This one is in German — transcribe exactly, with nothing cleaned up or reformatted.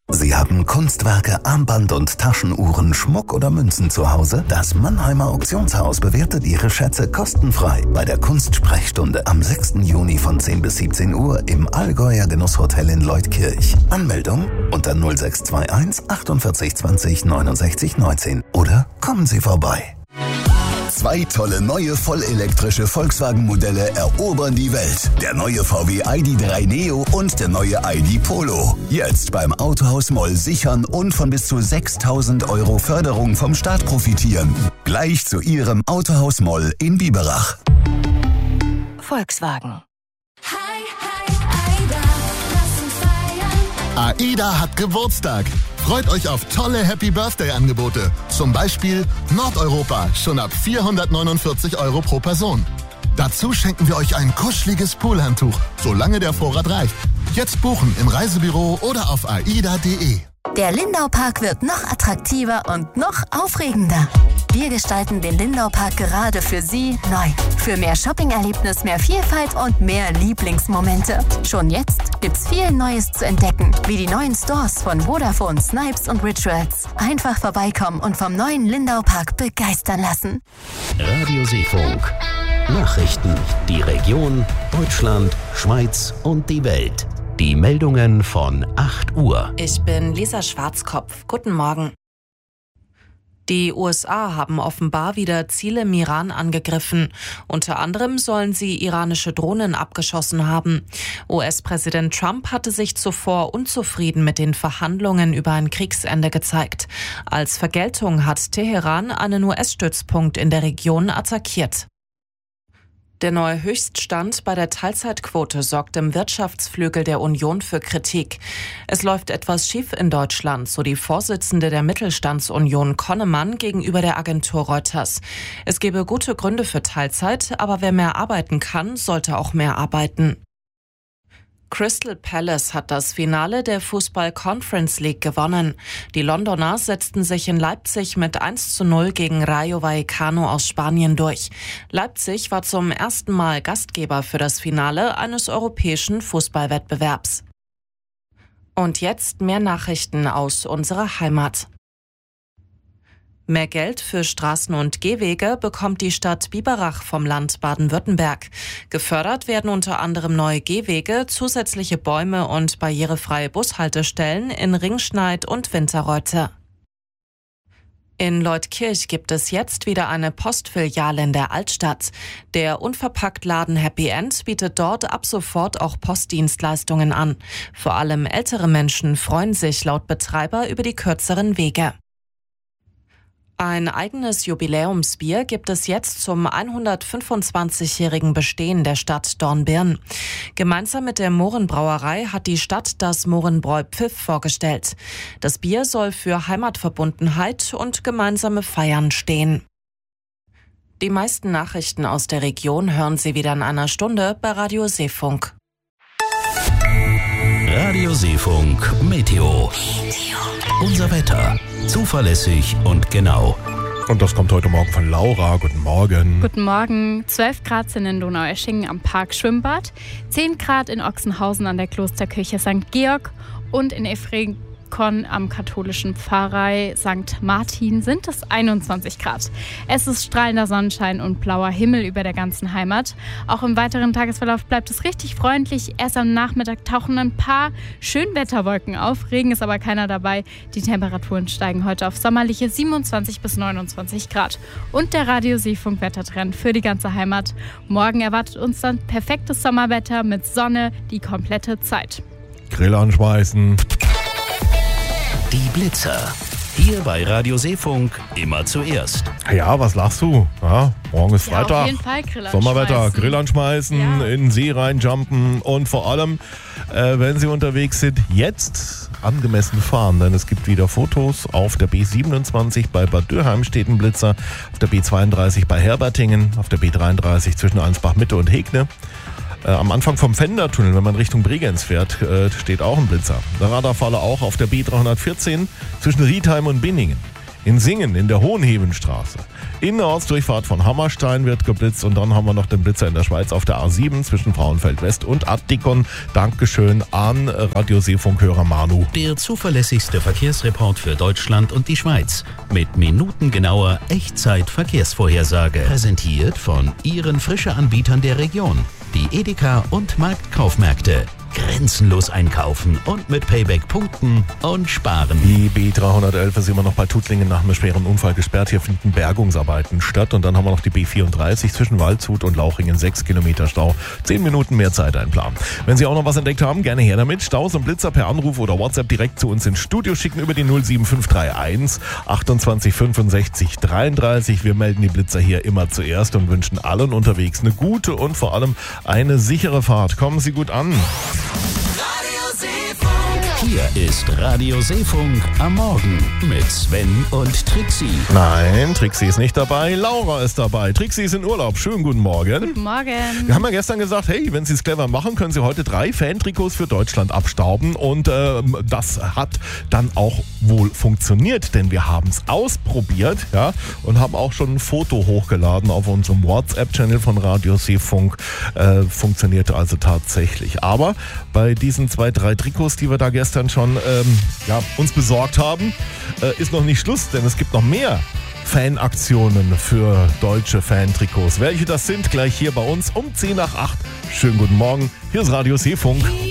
Sie haben Kunstwerke, Armband- und Taschenuhren, Schmuck oder Münzen zu Hause? Das Mannheimer Auktionshaus bewertet Ihre Schätze kostenfrei bei der Kunstsprechstunde am sechsten Juni von zehn bis siebzehn Uhr im Allgäuer Genusshotel in Leutkirch. Anmeldung unter null sechs zwei eins achtundvierzig zwanzig neunundsechzig neunzehn oder kommen Sie vorbei. Zwei tolle neue vollelektrische Volkswagen-Modelle erobern die Welt. Der neue V W I D drei Neo und der neue I D Polo. Jetzt beim Autohaus Moll sichern und von bis zu sechstausend Euro Förderung vom Staat profitieren. Gleich zu Ihrem Autohaus Moll in Biberach. Volkswagen. Hi, hi, Aida, lass uns feiern. AIDA hat Geburtstag. Freut euch auf tolle Happy-Birthday-Angebote. Zum Beispiel Nordeuropa, schon ab vierhundertneunundvierzig Euro pro Person. Dazu schenken wir euch ein kuscheliges Poolhandtuch, solange der Vorrat reicht. Jetzt buchen im Reisebüro oder auf aida punkt de. Der Lindau-Park wird noch attraktiver und noch aufregender. Wir gestalten den Lindau-Park gerade für Sie neu. Für mehr Shopping-Erlebnis, mehr Vielfalt und mehr Lieblingsmomente. Schon jetzt gibt's viel Neues zu entdecken, wie die neuen Stores von Vodafone, Snipes und Rituals. Einfach vorbeikommen und vom neuen Lindau-Park begeistern lassen. Radio Seefunk. Nachrichten. Die Region, Deutschland, Schweiz und die Welt. Die Meldungen von acht Uhr. Ich bin Lisa Schwarzkopf. Guten Morgen. Die U S A haben offenbar wieder Ziele im Iran angegriffen. Unter anderem sollen sie iranische Drohnen abgeschossen haben. U S-Präsident Trump hatte sich zuvor unzufrieden mit den Verhandlungen über ein Kriegsende gezeigt. Als Vergeltung hat Teheran einen U S-Stützpunkt in der Region attackiert. Der neue Höchststand bei der Teilzeitquote sorgt im Wirtschaftsflügel der Union für Kritik. Es läuft etwas schief in Deutschland, so die Vorsitzende der Mittelstandsunion Konnemann gegenüber der Agentur Reuters. Es gebe gute Gründe für Teilzeit, aber wer mehr arbeiten kann, sollte auch mehr arbeiten. Crystal Palace hat das Finale der Fußball-Conference League gewonnen. Die Londoner setzten sich in Leipzig mit eins zu null gegen Rayo Vallecano aus Spanien durch. Leipzig war zum ersten Mal Gastgeber für das Finale eines europäischen Fußballwettbewerbs. Und jetzt mehr Nachrichten aus unserer Heimat. Mehr Geld für Straßen und Gehwege bekommt die Stadt Biberach vom Land Baden-Württemberg. Gefördert werden unter anderem neue Gehwege, zusätzliche Bäume und barrierefreie Bushaltestellen in Ringschneid und Winterreuthe. In Leutkirch gibt es jetzt wieder eine Postfiliale in der Altstadt. Der Unverpacktladen Happy End bietet dort ab sofort auch Postdienstleistungen an. Vor allem ältere Menschen freuen sich laut Betreiber über die kürzeren Wege. Ein eigenes Jubiläumsbier gibt es jetzt zum hundertfünfundzwanzigjährigen Bestehen der Stadt Dornbirn. Gemeinsam mit der Mohrenbrauerei hat die Stadt das Mohrenbräu Pfiff vorgestellt. Das Bier soll für Heimatverbundenheit und gemeinsame Feiern stehen. Die meisten Nachrichten aus der Region hören Sie wieder in einer Stunde bei Radio Seefunk. Radio Seefunk Meteo. Unser Wetter. Zuverlässig und genau. Und das kommt heute Morgen von Laura. Guten Morgen. Guten Morgen. zwölf Grad sind in Donaueschingen am Park Schwimmbad, zehn Grad in Ochsenhausen an der Klosterkirche Sankt Georg und in Efrekon am katholischen Pfarrei Sankt Martin sind es einundzwanzig Grad. Es ist strahlender Sonnenschein und blauer Himmel über der ganzen Heimat. Auch im weiteren Tagesverlauf bleibt es richtig freundlich. Erst am Nachmittag tauchen ein paar Schönwetterwolken auf. Regen ist aber keiner dabei. Die Temperaturen steigen heute auf sommerliche siebenundzwanzig bis neunundzwanzig Grad. Und der Radio Seefunk Wettertrend für die ganze Heimat. Morgen erwartet uns dann perfektes Sommerwetter mit Sonne die komplette Zeit. Grill anschmeißen. Die Blitzer. Hier bei Radio Seefunk immer zuerst. Ja, was lachst du? Ja, morgen ist Ja, Freitag. auf jeden Fall Grill Sommerwetter, anschmeißen. Grill anschmeißen, Ja. in den See reinjumpen und vor allem, äh, wenn Sie unterwegs sind, jetzt angemessen fahren, denn es gibt wieder Fotos. Auf der B siebenundzwanzig bei Bad Dürheim steht ein Blitzer, auf der B zweiunddreißig bei Herbertingen, auf der B dreiunddreißig zwischen Ansbach-Mitte und Hegne. Äh, am Anfang vom Fendertunnel, wenn man Richtung Bregenz fährt, äh, steht auch ein Blitzer. Der Radarfalle auch auf der B dreihundertvierzehn zwischen Riedheim und Binningen. In Singen, in der Hohenhebenstraße. In der Ortsdurchfahrt von Hammerstein wird geblitzt und dann haben wir noch den Blitzer in der Schweiz auf der A sieben zwischen Frauenfeld West und Attikon. Dankeschön an Radioseefunkhörer Manu. Der zuverlässigste Verkehrsreport für Deutschland und die Schweiz. Mit minutengenauer Echtzeit-Verkehrsvorhersage. Präsentiert von Ihren Frische-Anbietern der Region. Die Edeka und Marktkaufmärkte. Grenzenlos einkaufen und mit Payback punkten und sparen. Die B dreihundertelf ist immer noch bei Tuttlingen nach einem schweren Unfall gesperrt. Hier finden Bergungsarbeiten statt. Und dann haben wir noch die B vierunddreißig zwischen Waldshut und Lauchringen. Sechs Kilometer Stau. Zehn Minuten mehr Zeit einplanen. Wenn Sie auch noch was entdeckt haben, gerne her damit. Staus und Blitzer per Anruf oder WhatsApp direkt zu uns ins Studio schicken über die null sieben fünf drei eins achtundzwanzig fünfundsechzig dreiunddreißig. Wir melden die Blitzer hier immer zuerst und wünschen allen unterwegs eine gute und vor allem eine sichere Fahrt. Kommen Sie gut an. Hier ist Radio Seefunk am Morgen mit Sven und Trixie. Nein, Trixie ist nicht dabei, Laura ist dabei. Trixie ist in Urlaub. Schönen guten Morgen. Guten Morgen. Wir haben ja gestern gesagt, hey, wenn Sie es clever machen, können Sie heute drei Fantrikots für Deutschland abstauben. Und ähm, das hat dann auch wohl funktioniert, denn wir haben es ausprobiert, ja, und haben auch schon ein Foto hochgeladen auf unserem WhatsApp-Channel von Radio Seefunk. Äh, funktionierte also tatsächlich. Aber bei diesen zwei, drei Trikots, die wir da gestern dann schon ähm, ja, uns besorgt haben, äh, ist noch nicht Schluss, denn es gibt noch mehr Fanaktionen für deutsche Fantrikots. Welche das sind, gleich hier bei uns um zehn nach acht. Schönen guten Morgen, hier ist Radio Seefunk.